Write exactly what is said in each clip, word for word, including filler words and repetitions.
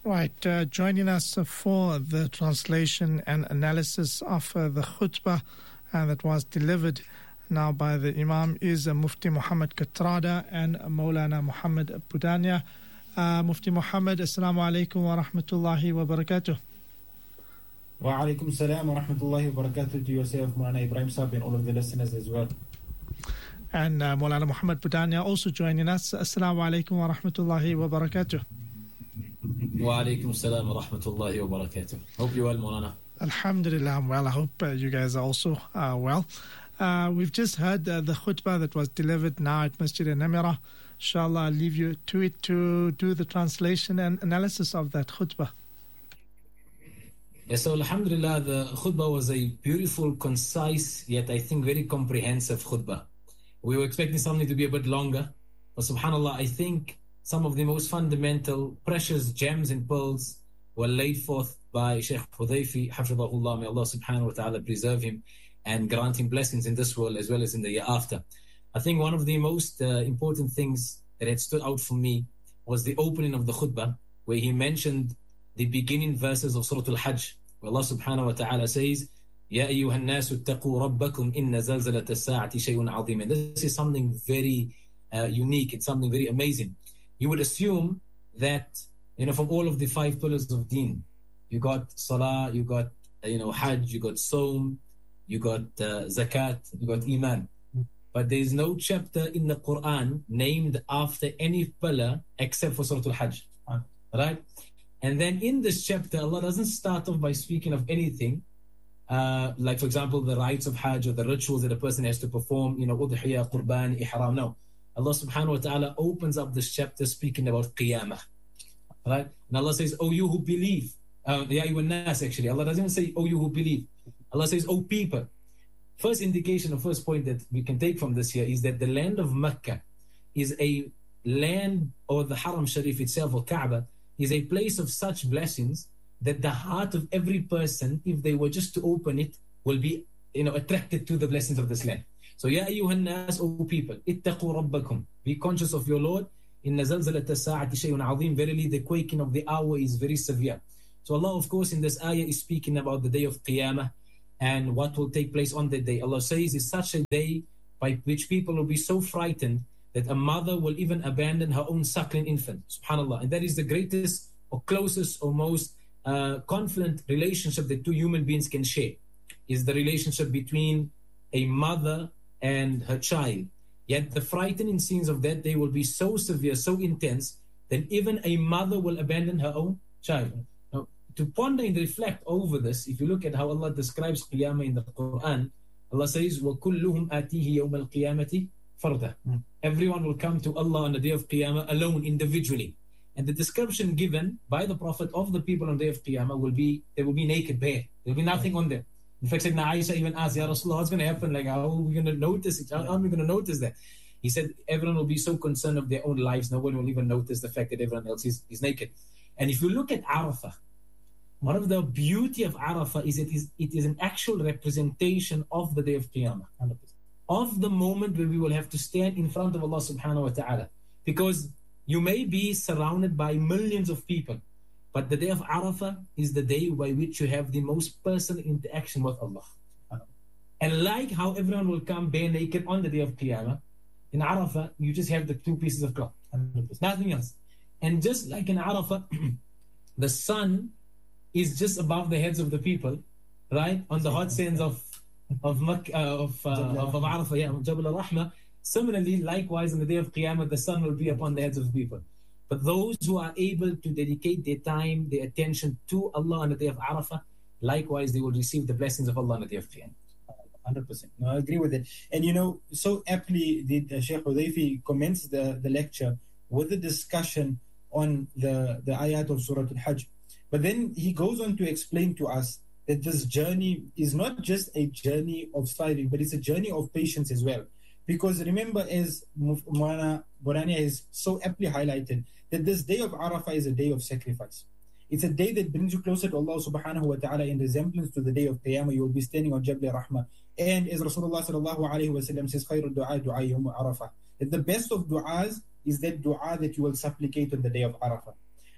Right, uh, joining us for the translation and analysis of uh, the khutbah uh, that was delivered now by the Imam is uh, Mufti Muhammad Katrada and Maulana Muhammad Budania. Uh, Mufti Muhammad, Assalamu alaikum wa rahmatullahi wa barakatuh. Wa alaikum salam wa rahmatullahi wa barakatuh to yourself, Maulana Ibrahim Sahib, and all of the listeners as well. And uh, Maulana Muhammad Budania also joining us. Assalamu alaikum wa rahmatullahi wa barakatuh. Wa alaikum salam wa rahmatullahi wa barakatuh. Hope you're well, Maulana. Alhamdulillah, I'm well. I hope uh, you guys are also uh, well. Uh, we've just heard uh, the khutbah that was delivered now at Masjid al-Namira. Inshallah, I'll leave you to it to do the translation and analysis of that khutbah. Yes, so alhamdulillah, the khutbah was a beautiful, concise, yet I think very comprehensive khutbah. We were expecting something to be a bit longer, but subhanallah, I think some of the most fundamental, precious gems and pearls were laid forth by Shaykh Hudayfi, hafidhahullah. May Allah subhanahu wa ta'ala preserve him and grant him blessings in this world as well as in the year after. I think one of the most uh, important things that had stood out for me was the opening of the khutbah, where he mentioned the beginning verses of Surah Al-Hajj, where Allah subhanahu wa ta'ala says, Ya ayyuhan nasu ittaqu rabbakum inna zalzalata as-sa'ati shay'un 'azim. And this is something very uh, unique, it's something very amazing. You would assume that, you know, from all of the five pillars of deen, you got salah, you got, uh, you know, hajj, you got saum, you got uh, zakat, you got iman. But there is no chapter in the Quran named after any pillar except for Surah Al-Hajj. Right? And then in this chapter, Allah doesn't start off by speaking of anything, uh, like, for example, the rites of hajj or the rituals that a person has to perform, you know, udhiyah, qurban, ihram. No. Allah subhanahu wa ta'ala opens up this chapter speaking about qiyamah. Right? And Allah says, oh, you who believe. Uh, Ya ayyuhan nas, actually. Allah doesn't say, oh, you who believe. Allah says, oh, people. First indication, or first point that we can take from this here is that the land of Mecca is a land, or the Haram Sharif itself, or Kaaba, is a place of such blessings that the heart of every person, if they were just to open it, will be, you know, attracted to the blessings of this land. So, Ya ayyuhan nas, O people, ittaqu rabbakum, be conscious of your Lord. Inna zalzalata as-sa'ati shay'un 'azim. Verily, the quaking of the hour is very severe. So, Allah, of course, in this ayah is speaking about the day of Qiyamah and what will take place on that day. Allah says it's such a day by which people will be so frightened that a mother will even abandon her own suckling infant. Subhanallah. And that is the greatest or closest or most uh, confident relationship that two human beings can share, is the relationship between a mother and her child. Yet the frightening scenes of that day will be so severe, so intense, that even a mother will abandon her own child. Now, to ponder and reflect over this, if you look at how Allah describes Qiyamah in the Quran, Allah says, وَكُلُّهُمْ آتِيهِ يَوْمَ الْقِيَامَةِ فَرْدًا. Mm. Everyone will come to Allah on the day of Qiyamah alone, individually. And the description given by the Prophet of the people on the day of Qiyamah will be, they will be naked, bare. There will be nothing on them. In fact, Sayyidina Aisha even asked, Ya Rasulullah, what's going to happen? Like, how are we going to notice it? How are we going to notice that? He said, everyone will be so concerned of their own lives, no one will even notice the fact that everyone else is, is naked. And if you look at Arafah, one of the beauty of Arafah is it is it is an actual representation of the day of Qiyamah, of the moment where we will have to stand in front of Allah subhanahu wa ta'ala. Because you may be surrounded by millions of people, but the day of Arafah is the day by which you have the most personal interaction with Allah. And like how everyone will come bare naked on the day of Qiyamah, in Arafah, you just have the two pieces of cloth, nothing else. And just like in Arafah, the sun is just above the heads of the people, right? On the hot sands of of Makkah, uh, of, uh, of of Arafah, yeah, Jabal al-Rahma. Similarly, likewise, on the day of Qiyamah, the sun will be upon the heads of the people. But those who are able to dedicate their time, their attention to Allah on the day of Arafah, likewise, they will receive the blessings of Allah on the day of Qiyamah. one hundred percent. No, I agree with it. And you know, so aptly did uh, Shaykh Hudayfi commence the, the lecture with the discussion on the, the ayat of Surah Al-Hajj. But then he goes on to explain to us that this journey is not just a journey of striving, but it's a journey of patience as well. Because remember, as Maulana Budania has so aptly highlighted, that this day of Arafah is a day of sacrifice. It's a day that brings you closer to Allah subhanahu wa ta'ala in resemblance to the day of Qiyamah. You will be standing on Jabal Rahmah. And as Rasulullah sallallahu alayhi wa sallam says, خَيْرُ الدُّعَاءِ دُعَاءِ يَوْمُ عَرَفَةِ, that the best of du'as is that du'a that you will supplicate on the day of Arafah.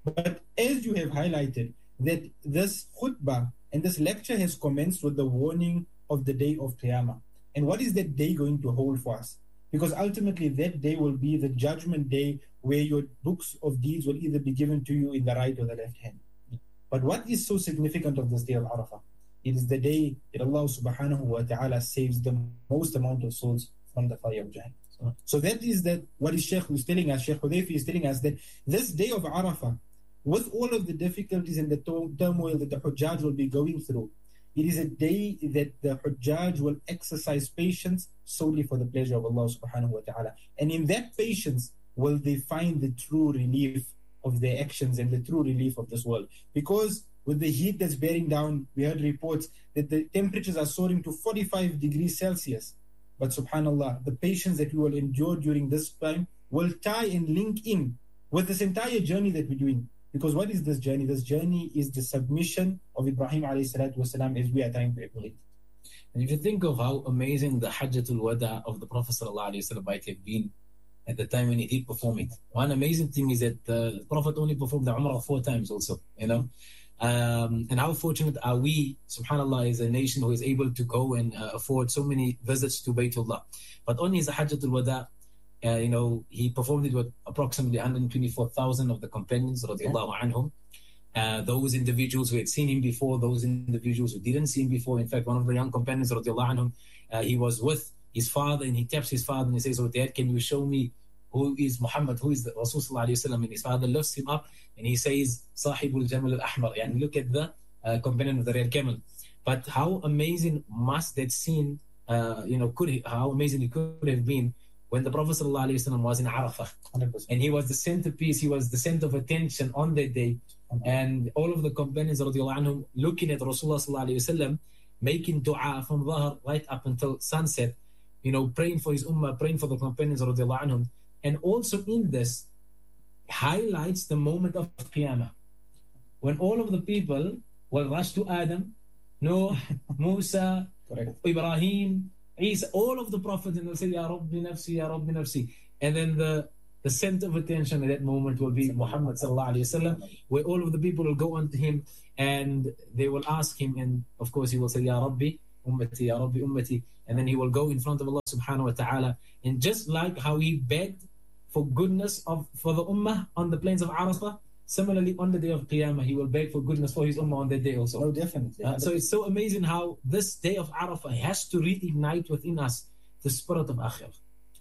But as you have highlighted, that this khutbah and this lecture has commenced with the warning of the day of Qiyamah. And what is that day going to hold for us? Because ultimately that day will be the judgment day where your books of deeds will either be given to you in the right or the left hand. But what is so significant of this day of Arafah? It is the day that Allah subhanahu wa ta'ala saves the most amount of souls from the fire of Jahannam. So that is that what is Shaykh is telling us, Shaykh Hudayfi is telling us that this day of Arafah, with all of the difficulties and the turmoil that the Hujjaj will be going through, it is a day that the Hujjaj will exercise patience solely for the pleasure of Allah subhanahu wa ta'ala. And in that patience will they find the true relief of their actions and the true relief of this world. Because with the heat that's bearing down, we heard reports that the temperatures are soaring to forty-five degrees Celsius. But subhanAllah, the patience that we will endure during this time will tie and link in with this entire journey that we're doing. Because what is this journey? This journey is the submission of Ibrahim alayhi salatu wasalam as we are trying to emulate. And if you think of how amazing the Hajjatul Wada of the Prophet sallallahu alaihi wasallam might have been at the time when he did perform it. One amazing thing is that the Prophet only performed the Umrah four times also, you know. Um, and how fortunate are we, subhanAllah, as a nation who is able to go and uh, afford so many visits to Baytullah. But on his Hajjatul Wada, uh, you know, he performed it with approximately one hundred twenty-four thousand of the companions, radiallahu anhum. Uh, those individuals who had seen him before, those individuals who didn't see him before. In fact, one of the young companions, radiallahu anhum, uh, he was with his father and he taps his father and he says, "Oh, Dad, can you show me who is Muhammad, who is the Rasul sallallahu alayhi wa sallam?" And his father lifts him up and he says, "Sahibul Jamal al-Ahmar." And look at the uh, companion of the red camel. But how amazing must that scene, uh, you know, could he, how amazing it could have been when the Prophet sallallahu alayhi wa sallam was in Arafah. one hundred percent. And he was the centerpiece, he was the center of attention on that day. And all of the companions radiallahu anhum looking at Rasulullah sallallahu alayhi wa sallam, making dua from Dhahar right up until sunset, you know, praying for his ummah, praying for the companions radiallahu anhum. And also in this highlights the moment of Qiyamah, when all of the people will rush to Adam, Noah, Musa, Correct. Ibrahim, Isa, all of the prophets, and they'll say, Ya Rabbi nafsi, Ya Rabbi nafsi. And then the, the center of attention at that moment will be Muhammad sallallahu alayhi wa sallam, where all of the people will go unto him and they will ask him, and of course he will say, Ya Rabbi, ummati, Ya Rabbi, ummati. And then he will go in front of Allah subhanahu wa ta'ala. And just like how he begged for goodness of for the ummah on the plains of Arafah, similarly on the day of Qiyamah, he will beg for goodness for his ummah on that day also. Oh, definitely. Uh, so it's so amazing how this day of Arafah has to reignite within us the spirit of Akhirah.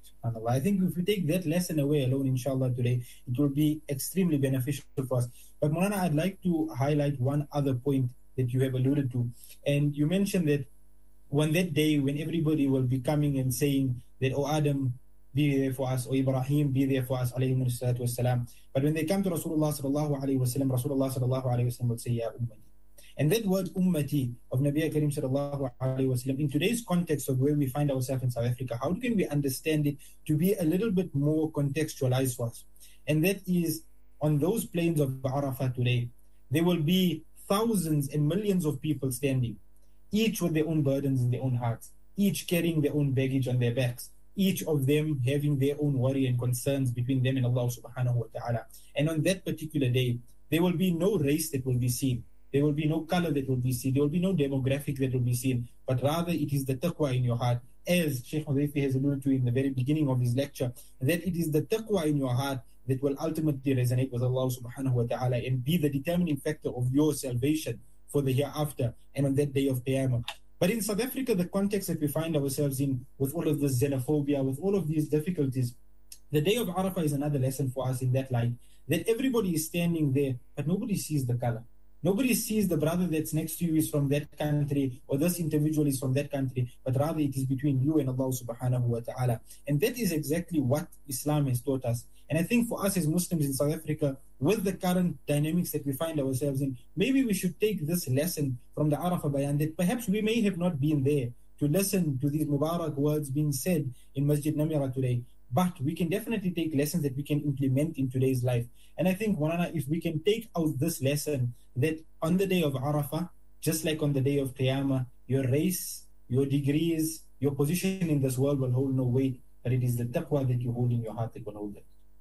I think if we take that lesson away alone, inshallah, today, it will be extremely beneficial for us. But Maulana, I'd like to highlight one other point that you have alluded to. And you mentioned that when that day, when everybody will be coming and saying that, "Oh, Adam, be there for us," or "Ibrahim, be there for us," alayhi salatu wassalam. But when they come to Rasulullah sallallahu alayhi wasallam, Rasulullah sallallahu alayhi wasallam will say, "Ya ummati." And that word ummati of Nabi Karim sallallahu alayhi wasallam, in today's context of where we find ourselves in South Africa, how can we understand it to be a little bit more contextualized for us? And that is, on those plains of Arafah today, there will be thousands and millions of people standing, each with their own burdens in their own hearts, each carrying their own baggage on their backs, each of them having their own worry and concerns between them and Allah subhanahu wa ta'ala. And on that particular day, there will be no race that will be seen. There will be no color that will be seen. There will be no demographic that will be seen. But rather, it is the taqwa in your heart. As Shaykh Hudayfi has alluded to in the very beginning of his lecture, that it is the taqwa in your heart that will ultimately resonate with Allah subhanahu wa ta'ala and be the determining factor of your salvation for the hereafter and on that day of Qiyamah. But in South Africa, the context that we find ourselves in, with all of this xenophobia, with all of these difficulties, the day of Arafah is another lesson for us in that light, that everybody is standing there, but nobody sees the color. Nobody sees the brother that's next to you is from that country, or this individual is from that country, but rather it is between you and Allah subhanahu wa ta'ala. And that is exactly what Islam has taught us. And I think for us as Muslims in South Africa, with the current dynamics that we find ourselves in, maybe we should take this lesson from the Arafah Bayan, that perhaps we may have not been there to listen to these Mubarak words being said in Masjid Namira today. But we can definitely take lessons that we can implement in today's life. And I think, Maulana, if we can take out this lesson, that on the day of Arafah, just like on the day of Qiyamah, your race, your degrees, your position in this world will hold no weight, but it is the taqwa that you hold in your heart that will hold it.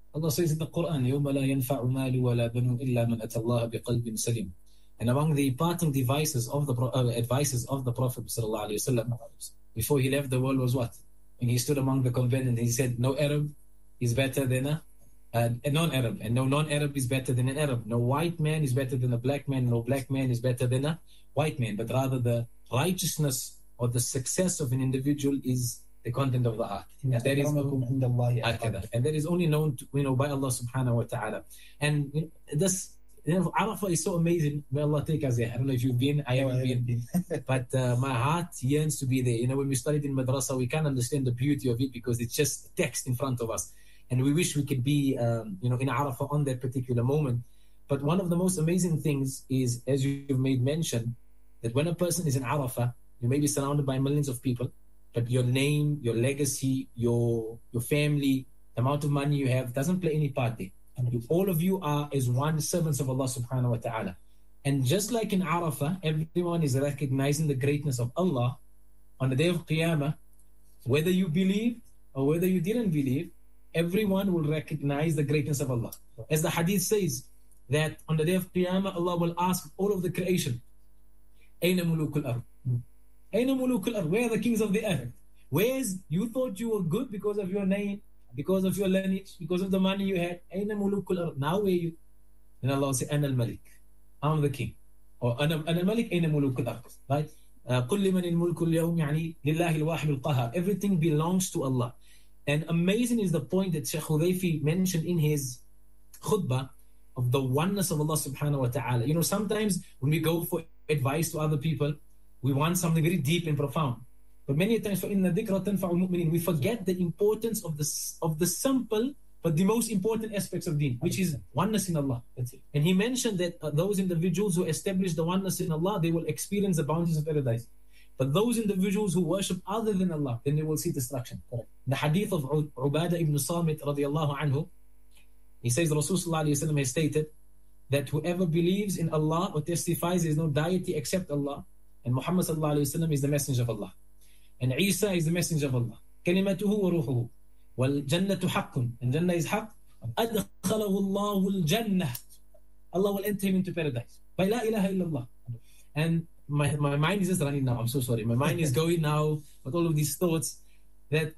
Allah says in the Quran, يَوْمَ لَا يَنْفَعُ مَالُ وَلَا بَنُونَ إِلَّا مَنْ أَتَى اللَّهَ بِقَلْبٍ سَلِيمٍ. And among the parting devices of the uh, advices of the Prophet ﷺ before he left the world was what? And he stood among the companions and he said, no Arab is better than a, uh, a non-Arab, and no non-Arab is better than an Arab. No white man is better than a black man, no black man is better than a white man, but rather the righteousness or the success of an individual is the content of the heart. And that is, and that is only known to, you know, by Allah subhanahu wa ta'ala. And you know, this, you know, Arafah is so amazing. May Allah take us there. I don't know if you've been, I haven't been, been. But uh, my heart yearns to be there. You know, when we studied in madrasa, we can't understand the beauty of it because it's just text in front of us. And we wish we could be, um, you know, in Arafah on that particular moment. But one of the most amazing things is, as you've made mention, that when a person is in Arafah, you may be surrounded by millions of people, but your name, your legacy, your your family, the amount of money you have doesn't play any part there. And all of you are as one servants of Allah subhanahu wa ta'ala. And just like in Arafah, everyone is recognizing the greatness of Allah on the day of Qiyamah, whether you believe or whether you didn't believe, everyone will recognize the greatness of Allah. As the hadith says, that on the day of Qiyamah, Allah will ask all of the creation, Aina mulukul ard? Aina mulukul ard? Where are the kings of the earth? Where's, you thought you were good because of your name, because of your lineage, because of the money you had. Aina mulukul ard? Now where are you? Then Allah will say, Ana al-Malik. I'm the king. Or Ana al-Malik, Aina mulukul ard. Right? قُلْ لِمَنِ الْمُلْكُ الْيَوْمِ يعني لِلَّهِ الْوَاحِدُ الْقَهَارِ. Everything belongs to Allah. And amazing is the point that Shaykh Hudayfi mentioned in his khutbah of the oneness of Allah subhanahu wa ta'ala. You know, sometimes when we go for advice to other people, we want something very deep and profound. But many times, فَإِنَّ ذِكْرَ تَنْفَعُ الْمُؤْمِنِينَ, we forget the importance of the, of the simple but the most important aspects of deen, which is oneness in Allah. That's it. And he mentioned that uh, those individuals who establish the oneness in Allah, they will experience the bounties of paradise. But those individuals who worship other than Allah, then they will see destruction. Correct. The hadith of Ubadah ibn Samit radiallahu anhu, he says Rasulullah has stated that whoever believes in Allah or testifies there is no deity except Allah, and Muhammad sallallahu is the messenger of Allah, and Isa is the messenger of Allah, kalimatuhu wa ruhuhu, wal jannatu haqqun, and Jannah is haqq, adkhalahu Allahu al-Jannah, Allah will enter him into paradise by la ilaha illallah. And my, my mind is just running now, I'm so sorry, my mind is going now with all of these thoughts, that